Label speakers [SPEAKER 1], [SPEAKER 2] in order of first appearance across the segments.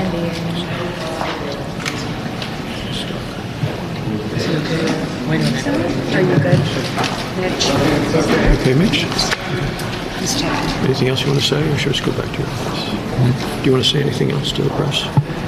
[SPEAKER 1] Wait a minute. Are you good? Mitch?
[SPEAKER 2] Okay, Mitch.
[SPEAKER 1] Just checking.
[SPEAKER 2] Anything else you want to say, or should I just go back to your office? Do you want to say anything else to the press?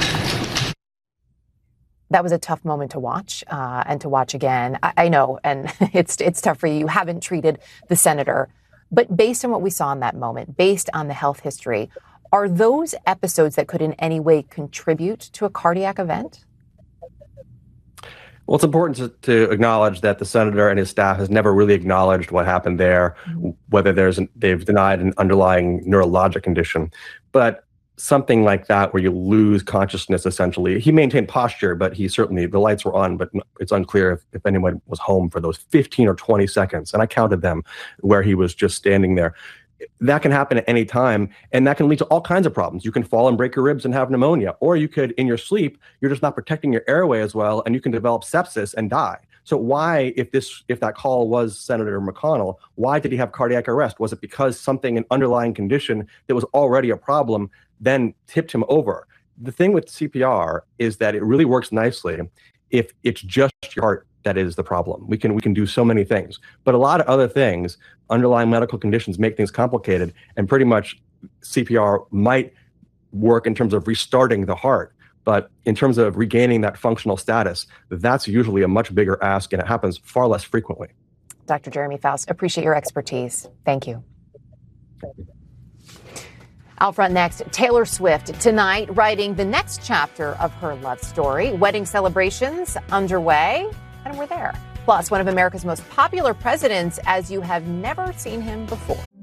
[SPEAKER 3] That was a tough moment to watch and to watch again. I know, and it's tough for you. You haven't treated the senator. But based on what we saw in that moment, based on the health history, are those episodes that could in any way contribute to a cardiac event?
[SPEAKER 4] Well, it's important to acknowledge that the senator and his staff has never really acknowledged what happened there, whether they've denied an underlying neurologic condition. But something like that, where you lose consciousness, essentially, he maintained posture, but the lights were on, but it's unclear if anyone was home for those 15 or 20 seconds. And I counted them where he was just standing there. That can happen at any time, and that can lead to all kinds of problems. You can fall and break your ribs and have pneumonia, or you could, in your sleep, you're just not protecting your airway as well, and you can develop sepsis and die. So why, if that call was Senator McConnell, why did he have cardiac arrest? Was it because an underlying condition that was already a problem then tipped him over? The thing with CPR is that it really works nicely if it's just your heart that is the problem. We can do so many things, but a lot of other things, underlying medical conditions, make things complicated, and pretty much CPR might work in terms of restarting the heart. But in terms of regaining that functional status, that's usually a much bigger ask, and it happens far less frequently.
[SPEAKER 3] Dr. Jeremy Faust, appreciate your expertise. Thank you. Out front next, Taylor Swift tonight writing the next chapter of her love story. Wedding celebrations underway, and we're there. Plus, one of America's most popular presidents as you have never seen him before.